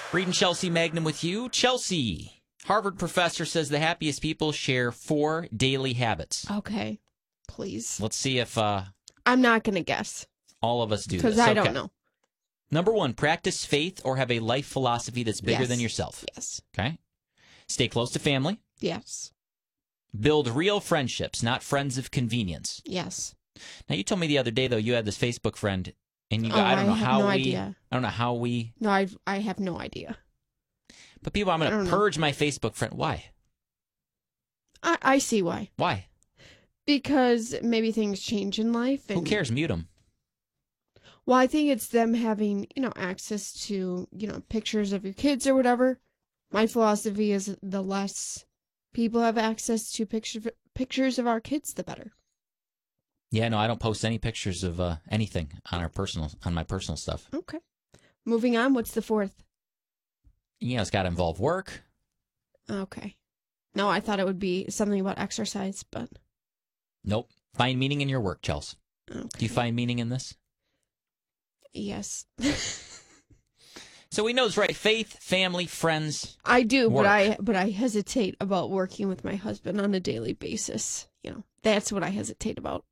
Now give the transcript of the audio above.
Reading Chelsea Magnum with you. Chelsea, Harvard professor says the happiest people share 4 daily habits. Okay, please. Let's see if I'm not going to guess. All of us do this. Because I don't know. Number 1, practice faith or have a life philosophy that's bigger than yourself. Yes. Okay. Stay close to family. Yes. Build real friendships, not friends of convenience. Yes. Now, you told me the other day, though, you had this Facebook friend, and you I don't know how idea. I don't know how we... No, I have no idea. But people, I'm going to purge my Facebook friend. Why? I see why. Why? Because maybe things change in life. And, who cares? Mute them. Well, I think it's them having, access to, pictures of your kids or whatever. My philosophy is the less people have access to pictures of our kids, the better. Yeah, no, I don't post any pictures of anything on my personal stuff. Okay. Moving on, what's the 4th? It's got to involve work. Okay. No, I thought it would be something about exercise, but... Nope. Find meaning in your work, Chels. Okay. Do you find meaning in this? Yes. So we know it's right. Faith, family, friends. I do, work. but I hesitate about working with my husband on a daily basis. That's what I hesitate about.